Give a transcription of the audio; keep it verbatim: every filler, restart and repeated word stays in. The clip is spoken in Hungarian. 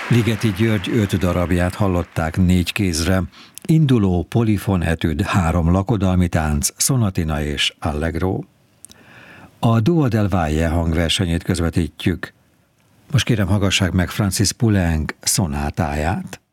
Ligeti György öt darabját hallották négy kézre, induló polifon etüd, három lakodalmi tánc, szonatina és allegro. A Duo del Valle hangversenyét közvetítjük. Most kérem, hallgassák meg Francis Poulenc szonátáját.